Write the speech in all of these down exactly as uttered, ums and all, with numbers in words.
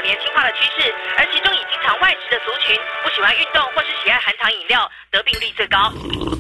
年轻化的趋势，而其中以经常外食的族群，不喜欢运动或是喜爱含糖饮料，得病率最高。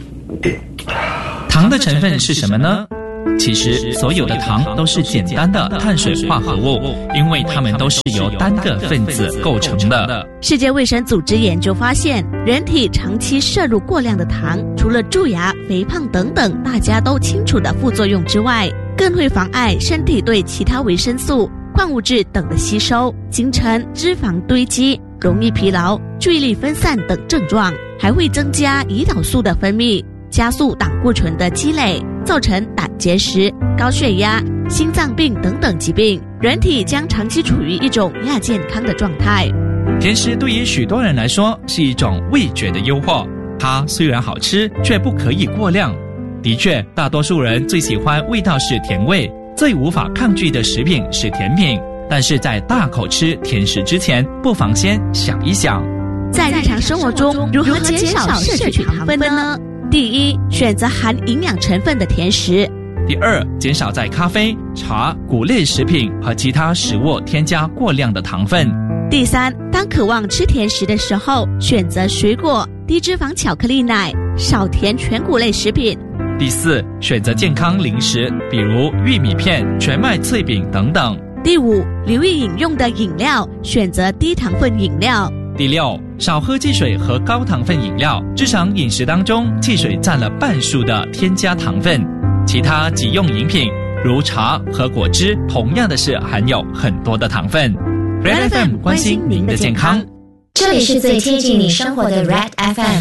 糖的成分是什么呢？其实所有的糖都是简单的碳水化合物，因为它们都是由单个分子构成的。 世界卫生组织研究发现，人体长期摄入过量的糖，除了蛀牙、肥胖等等大家都清楚的副作用之外，更会妨碍身体对其他维生素、矿物质等的吸收，形成脂肪堆积、容易疲劳、注意力分散等症状，还会增加胰岛素的分泌，加速胆固醇的积累，造成胆结石、高血压、心脏病等等疾病，人体将长期处于一种亚健康的状态。 甜食对于许多人来说是一种味觉的诱惑，它虽然好吃，却不可以过量。的确，大多数人最喜欢味道是甜味，最无法抗拒的食品是甜品。但是在大口吃甜食之前，不妨先想一想， 在日常生活中如何减少摄取糖分呢？第一，选择含营养成分的甜食。 第二，减少在咖啡、茶、谷类食品和其他食物添加过量的糖分。 第三，当渴望吃甜食的时候，选择水果、低脂肪巧克力奶、少甜全谷类食品。 第四，选择健康零食，比如玉米片、全麦脆饼等等。 第五，留意饮用的饮料，选择低糖分饮料。 第六，少喝汽水和高糖分饮料，日常饮食当中汽水占了半数的添加糖分。其他即用饮品如茶和果汁，同样的是含有很多的糖分。Red F M 关心您的健康， 这里是最贴近你生活的 Red F M。